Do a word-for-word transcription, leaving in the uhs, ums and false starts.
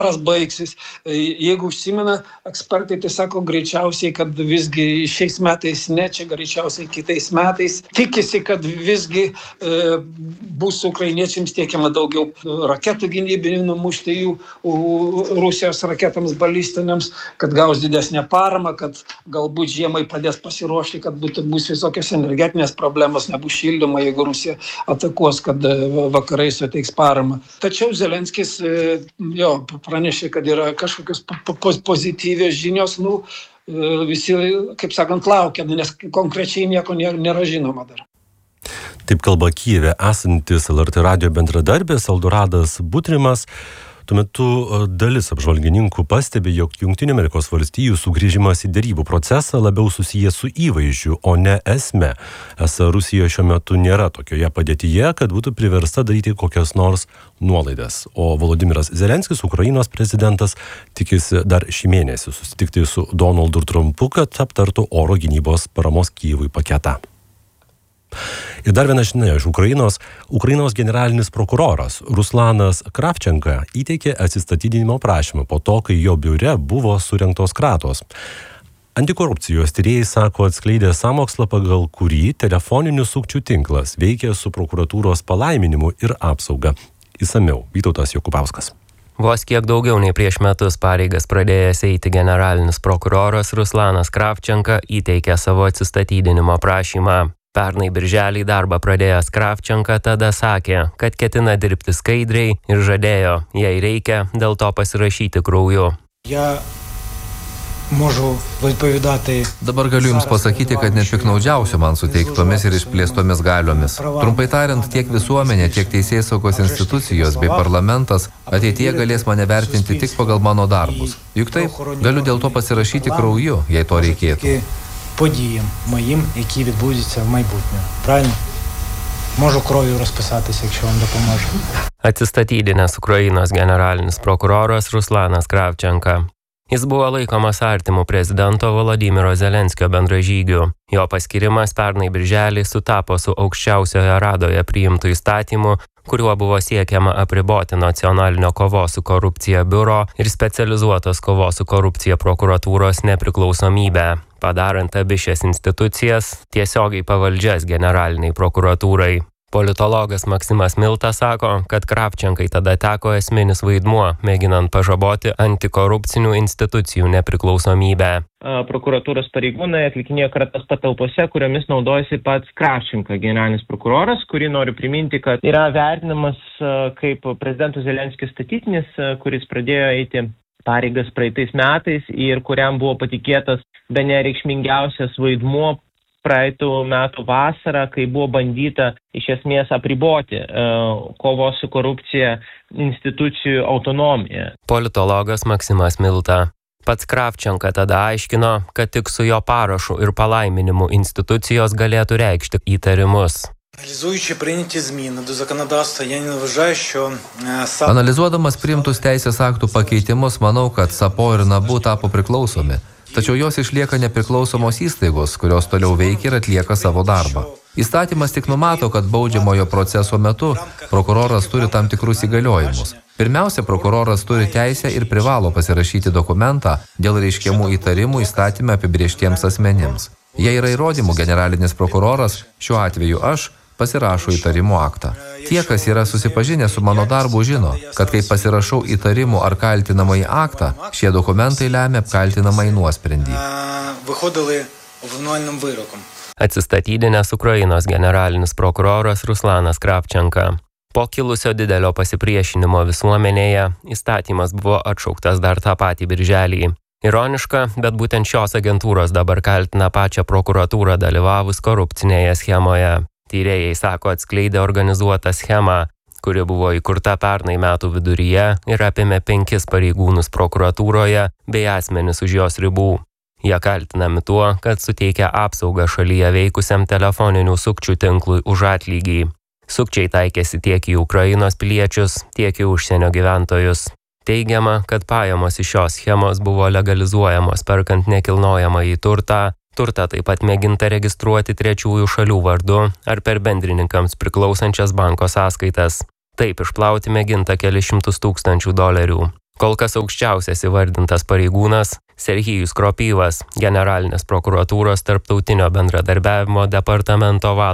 baigsis. Jeigu užsimena ekspertai, tai sako greičiausiai, kad visgi šiais metais ne, čia greičiausiai kitais metais. Tikisi, kad visgi e, bus ukrainiečiams tiekiama daugiau raketų gynybinių numušti jų Rusijos raketams balistiniams, kad gaus didesnę paramą, kad galbūt žiemai padės pasiruošti, kad būtų, bus visokios energetinės problemos, nebus šildymo, jeigu Rusija atakuos, kad vakarai suteiks paramą. Tačiau Zelenskis jo pranešė, kad yra kažkokios pozityvios žinios, nu, visi, kaip sakant, laukia, nes konkrečiai nieko nėra žinoma dar. Taip kalba Kyjive esantis L R T radijo bendradarbis Aldoradas Butrimas. Tuo metu dalis apžvalgininkų pastebi, jog Jungtinių Amerikos valstijų sugrįžimas į derybų procesą labiau susijęs su įvaizdžiu, o ne esme. Esą Rusija šiuo metu nėra tokioje padėtyje, kad būtų priversta daryti kokias nors nuolaidas. O Volodymyras Zelenskis, Ukrainos prezidentas, tikisi dar šį mėnesį susitikti su Donaldu Trumpu, kad aptartų oro gynybos paramos Kyjivui paketą. Ir dar viena žinia iš Ukrainos. Ukrainos generalinis prokuroras Ruslanas Kravčenka įteikė atsistatydinimo prašymą po to, kai jo biure buvo surengtos kratos. Antikorupcijos tyrėjai sako atskleidę sąmokslą, pagal kurį telefoninių sukčių tinklas veikia su prokuratūros palaiminimu ir apsauga. Įsamiau Vytautas Jokubauskas. Vos kiek daugiau nei prieš metus pareigas pradėjęs eiti generalinis prokuroras Ruslanas Kravčenka įteikė savo atsistatydinimo prašymą. Pernai birželį darbą pradėjęs Kravčenka tada sakė, kad ketina dirbti skaidriai ir žadėjo, jei reikia, dėl to pasirašyti krauju. Ja Можу відповідати. Dabar galiu Jums pasakyti, kad nepiktnaudžiausiu man suteiktomis ir išplėstomis galiomis. Trumpai tariant, tiek visuomenė, tiek teisėsaugos institucijos bei parlamentas ateityje galės mane vertinti tik pagal mano darbus. Juk taip, galiu dėl to pasirašyti krauju, jei to reikėtų. Подіям моїм, які відбудуться в майбутньому. Правильно? Можу кров'ю розписатися, якщо вам допоможе. Atsistatydinęs Ukrainos generalinis prokuroras Ruslanas Kravčenka. Jis buvo laikomas artimu prezidento Volodymyro Zelenskio bendražygiu. Jo paskirimas pernai birželį sutapo su aukščiausioje radoje priimtų įstatymu, kuriuo buvo siekiama apriboti nacionalinio kovos su korupcija biuro ir specializuotos kovos su korupcija prokuratūros nepriklausomybę, padarant abi šias institucijas tiesiogiai pavaldžias generaliniai prokuratūrai. Politologas Maksimas Milta sako, kad Kravčenkai tada teko esminis vaidmuo, mėginant pažaboti antikorupcinių institucijų nepriklausomybę. Prokuratūros pareigūnai atlikinėjo kratas patalpose, kuriomis naudojasi pats Kravčenka, generalinis prokuroras, kurį noriu priminti, kad yra vertinamas kaip prezidento Zelenskio statytinis, kuris pradėjo eiti pareigas praeitais metais ir kuriam buvo patikėtas bene reikšmingiausias vaidmuo praeitų metų vasarą, kai buvo bandyta iš esmės apriboti uh, kovos su korupcija institucijų autonomiją. Politologas Maksimas Milta. Pats Kravčenka tada aiškino, kad tik su jo parašu ir palaiminimu institucijos galėtų reikšti įtarimus. Analizuodamas priimtus teisės aktų pakeitimus, manau, kad Sapo ir Nabu tapo priklausomi. Tačiau jos išlieka nepriklausomos įstaigos, kurios toliau veikia ir atlieka savo darbą. Įstatymas tik numato, kad baudžiamojo proceso metu prokuroras turi tam tikrus įgaliojimus. Pirmiausia, prokuroras turi teisę ir privalo pasirašyti dokumentą dėl reiškiamų įtarimų įstatyme apibrėžtiems asmenims. Jei yra įrodymų, generalinis prokuroras, šiuo atveju aš, pasirašo įtarimų aktą. Tie, kas yra susipažinę su mano darbu, žino, kad kai pasirašau įtarimų ar kaltinamąjį aktą, šie dokumentai lemia apkaltinamąjį nuosprendį. Atsistatydinęs Ukrainos generalinis prokuroras Ruslanas Kravčenka. Po kilusio didelio pasipriešinimo visuomenėje įstatymas buvo atšauktas dar tą patį birželį. Ironiška, bet būtent šios agentūros dabar kaltina pačią prokuratūrą dalyvavus korupcinėje schemoje. Tyrėjai sako atskleidę organizuotą schemą, kuri buvo įkurta pernai metų viduryje ir apėmė penkis pareigūnus prokuratūroje bei asmenis už jos ribų. Jie kaltinami tuo, kad suteikia apsaugą šalyje veikusiam telefoninių sukčių tinklui už atlygį. Sukčiai taikėsi tiek į Ukrainos piliečius, tiek į užsienio gyventojus. Teigiama, kad pajamos iš šios schemos buvo legalizuojamos perkant nekilnojamąjį turtą, turtą taip pat mėginta registruoti trečiųjų šalių vardu ar per bendrininkams priklausančias banko sąskaitas. Taip išplauti mėginta kelis šimtus tūkstančių dolerių. Kol kas aukščiausias įvardintas pareigūnas Serhijus Kropyvas, generalinės prokuratūros tarptautinio bendradarbiavimo departamento vadovas.